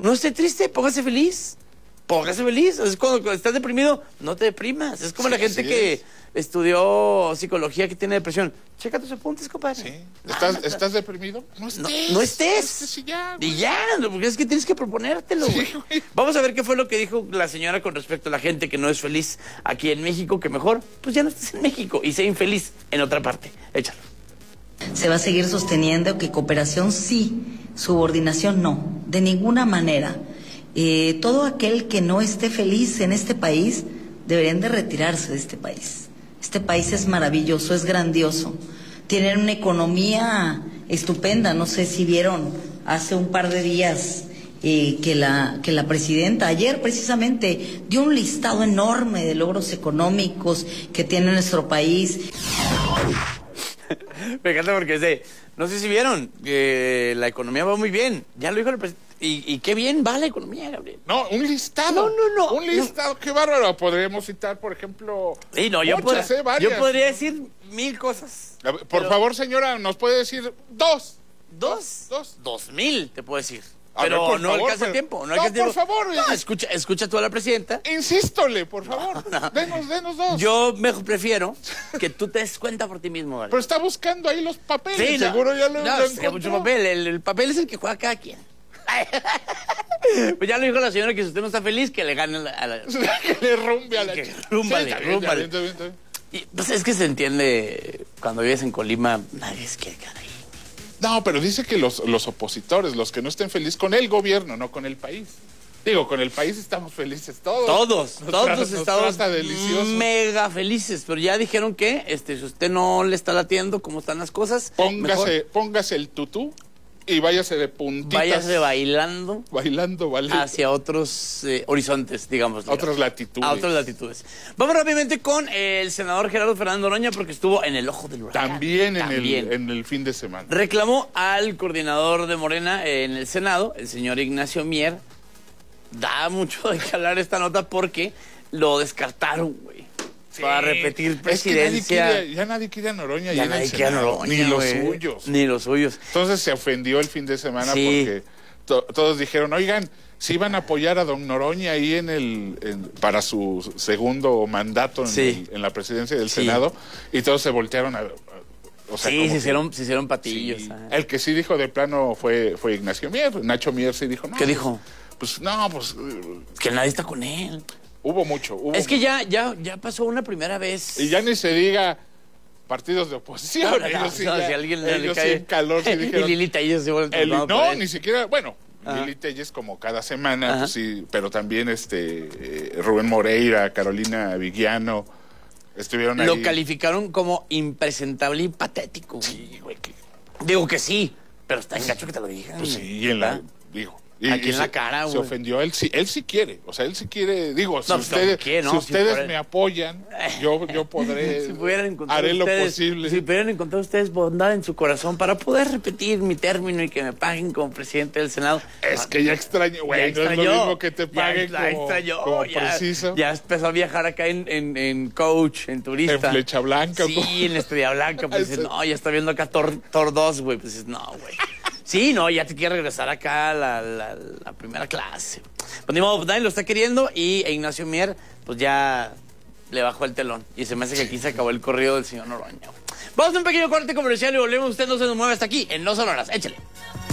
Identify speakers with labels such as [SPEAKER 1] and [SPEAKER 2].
[SPEAKER 1] No esté triste, póngase feliz. Póngase feliz. Es cuando estás deprimido, no te deprimas. Es como la gente que estudió psicología que tiene depresión. Checa tus apuntes, compadre.
[SPEAKER 2] Sí. ¿Estás deprimido? No estés.
[SPEAKER 1] No estés.
[SPEAKER 2] Y ya,
[SPEAKER 1] y ya, porque es que tienes que proponértelo, güey.
[SPEAKER 2] Sí, güey.
[SPEAKER 1] Vamos a ver qué fue lo que dijo la señora con respecto a la gente que no es feliz aquí en México, que mejor, pues ya no estés en México y sea infeliz en otra parte. Échalo.
[SPEAKER 3] Se va a seguir sosteniendo que cooperación sí, subordinación no, de ninguna manera. Todo aquel que no esté feliz en este país deberían de retirarse de este país. Este país es maravilloso, es grandioso. Tienen una economía estupenda. No sé si vieron hace un par de días que la presidenta ayer precisamente dio un listado enorme de logros económicos que tiene nuestro país.
[SPEAKER 1] Me encanta porque es de, no sé si vieron que la economía va muy bien. Ya lo dijo el presidente. Y qué bien va la economía, Gabriel.
[SPEAKER 2] No, un listado.
[SPEAKER 1] No.
[SPEAKER 2] Un listado, qué bárbaro. Podríamos citar, por ejemplo,
[SPEAKER 1] Sí, no,
[SPEAKER 2] muchas, varias.
[SPEAKER 1] yo podría decir 1000 cosas.
[SPEAKER 2] A ver, por favor, señora, ¿nos puede decir dos?
[SPEAKER 1] ¿Dos? 2000, te puedo decir.
[SPEAKER 2] A
[SPEAKER 1] Pero
[SPEAKER 2] ver, por
[SPEAKER 1] no
[SPEAKER 2] favor,
[SPEAKER 1] alcanza
[SPEAKER 2] pero-
[SPEAKER 1] el tiempo. No,
[SPEAKER 2] No,
[SPEAKER 1] alcanza el
[SPEAKER 2] por
[SPEAKER 1] tiempo.
[SPEAKER 2] favor.
[SPEAKER 1] No, escucha tú a la presidenta.
[SPEAKER 2] Insístole, por favor.
[SPEAKER 1] No.
[SPEAKER 2] Denos dos.
[SPEAKER 1] Yo mejor prefiero que tú te des cuenta por ti mismo, Gabriel.
[SPEAKER 2] Pero está buscando ahí los papeles.
[SPEAKER 1] Sí,
[SPEAKER 2] seguro ya lo
[SPEAKER 1] no,
[SPEAKER 2] encontró.
[SPEAKER 1] mucho papel. El papel es el que juega cada quien. Pues ya lo dijo la señora que si usted no está feliz, que le gane a la...
[SPEAKER 2] Que le rumbe a la
[SPEAKER 1] Que
[SPEAKER 2] chica.
[SPEAKER 1] rúmbale,
[SPEAKER 2] Sí, está bien,
[SPEAKER 1] rúmbale.
[SPEAKER 2] está bien, está bien.
[SPEAKER 1] Y, pues es que se entiende, cuando vives en Colima, nadie se quiere quedar ahí.
[SPEAKER 2] No, pero dice que los opositores, los que no estén felices con el gobierno, no con el país. Digo, con el país estamos felices todos.
[SPEAKER 1] Todos
[SPEAKER 2] Nos
[SPEAKER 1] estamos
[SPEAKER 2] trata delicioso.
[SPEAKER 1] mega felices, pero ya dijeron que si usted no le está latiendo cómo están las cosas,
[SPEAKER 2] Póngase el tutú y váyase de puntitas.
[SPEAKER 1] váyase bailando
[SPEAKER 2] Bailando, ballet.
[SPEAKER 1] hacia otros horizontes, digamos.
[SPEAKER 2] A otras latitudes.
[SPEAKER 1] A otras latitudes. Vamos rápidamente con el senador Gerardo Fernando Noroña, porque estuvo en el ojo del huracán.
[SPEAKER 2] También en el fin de semana.
[SPEAKER 1] Reclamó al coordinador de Morena en el Senado, el señor Ignacio Mier. Da mucho de qué hablar esta nota porque lo descartaron, güey. Para repetir presidencia.
[SPEAKER 2] Ya nadie quiere a Noroña.
[SPEAKER 1] Ya
[SPEAKER 2] ahí en el
[SPEAKER 1] nadie quiere a
[SPEAKER 2] Senado.
[SPEAKER 1] Noroña,
[SPEAKER 2] Ni los
[SPEAKER 1] güey.
[SPEAKER 2] suyos.
[SPEAKER 1] Ni los suyos.
[SPEAKER 2] Entonces se ofendió el fin de semana
[SPEAKER 1] Sí.
[SPEAKER 2] porque todos dijeron, oigan, si iban a apoyar a don Noroña ahí para su segundo mandato en la presidencia del
[SPEAKER 1] Sí.
[SPEAKER 2] Senado, y todos se voltearon o sea,
[SPEAKER 1] Sí,
[SPEAKER 2] como
[SPEAKER 1] se hicieron patillos.
[SPEAKER 2] sí.
[SPEAKER 1] ah.
[SPEAKER 2] El que sí dijo de plano fue Ignacio Mier. Nacho Mier sí dijo, no.
[SPEAKER 1] ¿Qué dijo?
[SPEAKER 2] Pues
[SPEAKER 1] Que nadie está con él.
[SPEAKER 2] hubo mucho.
[SPEAKER 1] Es que ya pasó una primera vez.
[SPEAKER 2] Y ya ni se diga partidos de oposición.
[SPEAKER 1] No,
[SPEAKER 2] ellos sí,
[SPEAKER 1] si a
[SPEAKER 2] ya-
[SPEAKER 1] alguien le
[SPEAKER 2] ellos
[SPEAKER 1] cae
[SPEAKER 2] sí en calor sí
[SPEAKER 1] y
[SPEAKER 2] dijeron.
[SPEAKER 1] Lili Telles se vuelve
[SPEAKER 2] No,
[SPEAKER 1] por él.
[SPEAKER 2] ni siquiera, bueno,
[SPEAKER 1] Ajá.
[SPEAKER 2] Lili Telles como cada semana,
[SPEAKER 1] Ajá.
[SPEAKER 2] pues sí, pero también Rubén Moreira, Carolina Vigiano, estuvieron ahí.
[SPEAKER 1] Lo calificaron como impresentable y patético. Güey.
[SPEAKER 2] Sí, güey,
[SPEAKER 1] Digo que sí, pero está en gacho que te lo digan.
[SPEAKER 2] pues sí, y en
[SPEAKER 1] ¿verdad?
[SPEAKER 2] digo.
[SPEAKER 1] Aquí en la cara,
[SPEAKER 2] se
[SPEAKER 1] güey.
[SPEAKER 2] ofendió, él sí quiere, o sea, él sí quiere, digo, si
[SPEAKER 1] No, pues,
[SPEAKER 2] ustedes,
[SPEAKER 1] ¿quién, no?
[SPEAKER 2] si
[SPEAKER 1] Si
[SPEAKER 2] ustedes
[SPEAKER 1] por-
[SPEAKER 2] me apoyan, yo podré,
[SPEAKER 1] Si pudieran encontrar
[SPEAKER 2] haré lo
[SPEAKER 1] ustedes,
[SPEAKER 2] posible.
[SPEAKER 1] Si pudieran encontrar ustedes bondad en su corazón para poder repetir mi término y que me paguen como presidente del Senado.
[SPEAKER 2] Es que ya extraño, güey,
[SPEAKER 1] Ya
[SPEAKER 2] no es lo
[SPEAKER 1] extrañó,
[SPEAKER 2] mismo que te paguen
[SPEAKER 1] ya
[SPEAKER 2] como,
[SPEAKER 1] extrañó,
[SPEAKER 2] como
[SPEAKER 1] ya,
[SPEAKER 2] preciso.
[SPEAKER 1] Ya empezó a viajar acá en coach, en turista.
[SPEAKER 2] En Flecha Blanca,
[SPEAKER 1] Sí,
[SPEAKER 2] ¿cómo?
[SPEAKER 1] en Estrella Blanca. Pues dices, no, ya está viendo acá Thor 2, güey. Pues dices, no, güey. Sí, no, ya te quiere regresar acá a la primera clase. Pues ni modo, pues nadie lo está queriendo y Ignacio Mier, pues ya le bajó el telón. Y se me hace que aquí se acabó el corrido del señor Noroña. Vamos a un pequeño corte comercial y volvemos. Usted no se nos mueve hasta aquí, en No Sonoras. Échale.